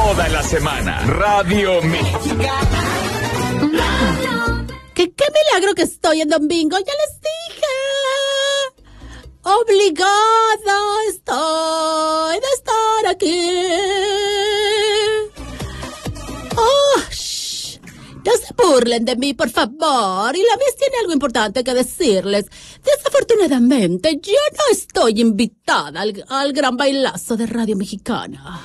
toda la semana. Radio Mexicana. ¿Qué milagro que estoy en Don Bingo? Ya les dije. Obligada estoy de estar aquí. Oh, no se burlen de mí, por favor. Y la Miss tiene algo importante que decirles. Desafortunadamente, yo no estoy invitada al gran bailazo de Radio Mexicana.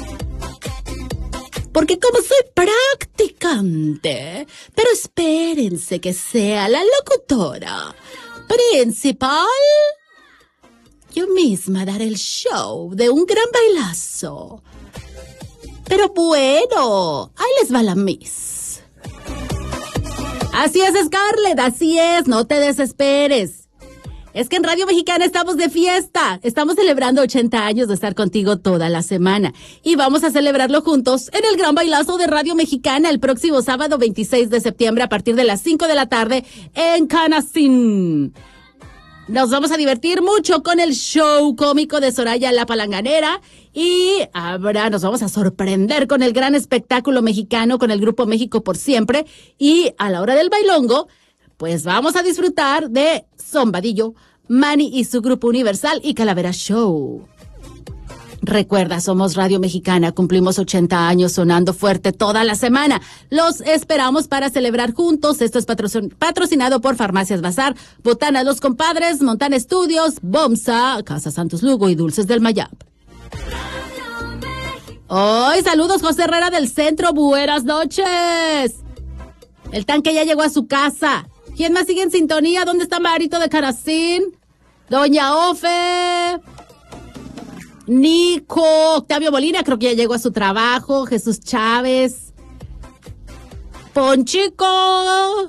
Porque como soy practicante, pero espérense que sea la locutora principal, yo misma daré el show de un gran bailazo. Pero bueno, ahí les va la Miss. Así es, Scarlett, así es, no te desesperes. Es que en Radio Mexicana estamos de fiesta. Estamos celebrando 80 años de estar contigo toda la semana. Y vamos a celebrarlo juntos en el gran bailazo de Radio Mexicana el próximo sábado 26 de septiembre a partir de las 5 de la tarde en Canacín. Nos vamos a divertir mucho con el show cómico de Soraya la Palanganera y nos vamos a sorprender con el gran espectáculo mexicano con el grupo México por Siempre y a la hora del bailongo, pues vamos a disfrutar de Zombadillo, Manny y su grupo Universal y Calavera Show. Recuerda, somos Radio Mexicana, cumplimos 80 años sonando fuerte toda la semana. Los esperamos para celebrar juntos. Esto es patrocinado por Farmacias Bazar, Botana Los Compadres, Montana Estudios, Bomsa, Casa Santos Lugo y Dulces del Mayab. Hoy, saludos, José Herrera del Centro, buenas noches. El tanque ya llegó a su casa. ¿Quién más sigue en sintonía? ¿Dónde está Marito de Caracín? Doña Ofe. Nico. Octavio Molina, creo que ya llegó a su trabajo. Jesús Chávez. Ponchico.